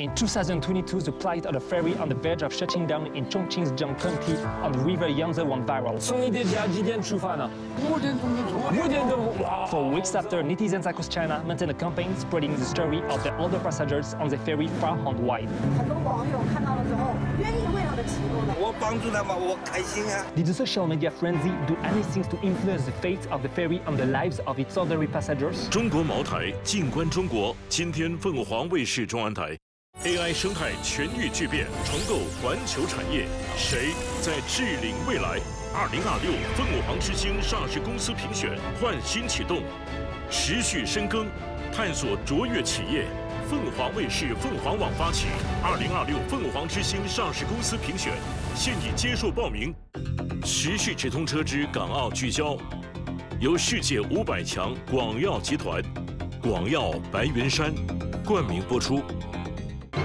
In 2022, the plight of the ferry on the verge of shutting down in Chongqing County on the river Yangtze went viral. 从你的家几点出发呢？5点钟就出发。5点钟，哇 For weeks after, netizens across China maintained a campaign spreading the story of the older passengers on the ferry far and wide. 很多网友看到了之后，愿意为他们祈祷的。 我帮助他们，我开心啊。 Did the social media frenzy do anything to influence the fate of the ferry and the lives of its ordinary passengers? 中国茅台，静观中国。今天凤凰卫视中安台。 AI 生态全域巨变，重构环球产业，谁在治领未来？2026凤凰之星上市公司评选焕新启动，持续深耕，探索卓越企业。凤凰卫视凤凰网发起2026凤凰之星上市公司评选，现已接受报名。持续直通车之港澳聚焦，由世界500强广药集团、广药白云山冠名播出。